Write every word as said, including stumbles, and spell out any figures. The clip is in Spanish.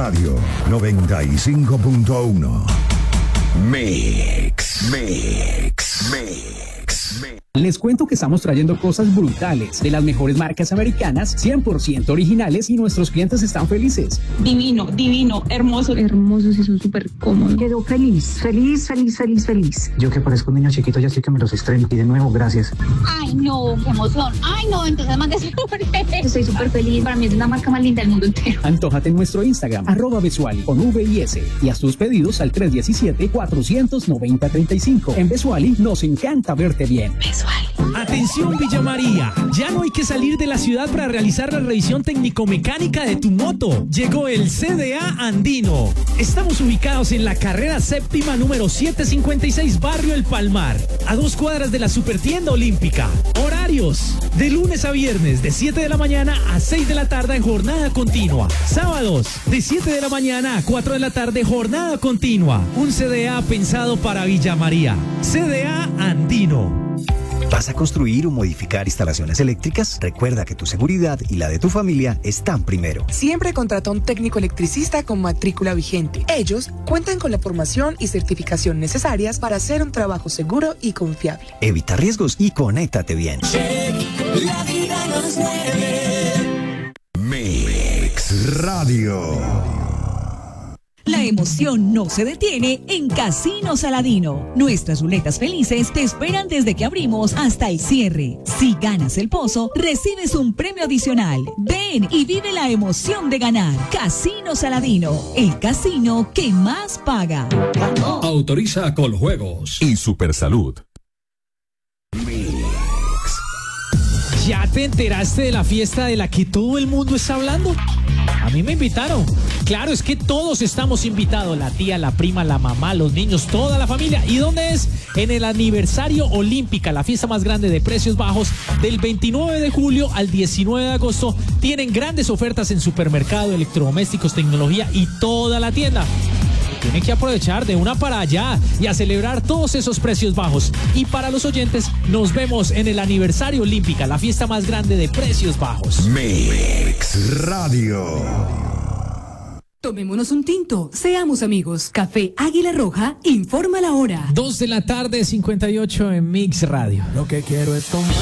Radio noventa y cinco punto uno. Mix, Mix, Mix, Mix. Les cuento que estamos trayendo cosas brutales de las mejores marcas americanas, cien por ciento originales, y nuestros clientes están felices. Divino, divino, hermoso. Hermosos y son súper cómodos. Quedó feliz, feliz, feliz, feliz, feliz. Yo que parezco un niño chiquito ya estoy que me los estreno. Y de nuevo, gracias. Ay, no, qué emoción. Ay, no, entonces mándese por él. Estoy súper feliz. Para mí es la marca más linda del mundo entero. Antójate en nuestro Instagram, arroba Besuali, con V y S. Y haz tus pedidos al tres uno siete, cuatro nueve cero, tres cinco. En Besuali nos encanta verte bien. Besuali. Atención Villa María, ya no hay que salir de la ciudad para realizar la revisión técnico-mecánica de tu moto. Llegó el C D A Andino. Estamos ubicados en la carrera séptima número setecientos cincuenta y seis, Barrio El Palmar, a dos cuadras de la Supertienda Olímpica. Horarios: de lunes a viernes de siete de la mañana a seis de la tarde en jornada continua. Sábados de siete de la mañana a cuatro de la tarde, jornada continua. Un C D A pensado para Villa María. C D A Andino. ¿Vas a construir o modificar instalaciones eléctricas? Recuerda que tu seguridad y la de tu familia están primero. Siempre contrata a un técnico electricista con matrícula vigente. Ellos cuentan con la formación y certificación necesarias para hacer un trabajo seguro y confiable. Evita riesgos y conéctate bien. La vida nos mueve. Mix Radio. La emoción no se detiene en Casino Saladino. Nuestras ruletas felices te esperan desde que abrimos hasta el cierre. Si ganas el pozo, recibes un premio adicional. Ven y vive la emoción de ganar. Casino Saladino, el casino que más paga. Autoriza Coljuegos y Supersalud. ¿Ya te enteraste de la fiesta de la que todo el mundo está hablando? A mí me invitaron. Claro, es que todos estamos invitados. La tía, la prima, la mamá, los niños, toda la familia. ¿Y dónde es? En el aniversario Olímpica, la fiesta más grande de precios bajos, del veintinueve de julio al diecinueve de agosto. Tienen grandes ofertas en supermercado, electrodomésticos, tecnología y toda la tienda. Tienen que aprovechar de una para allá y a celebrar todos esos precios bajos. Y para los oyentes, nos vemos en el aniversario Olímpica, la fiesta más grande de precios bajos. Mix Radio. Tomémonos un tinto, seamos amigos. Café Águila Roja informa la hora. Dos de la tarde, cincuenta y ocho en Mix Radio. Lo que quiero es tomar.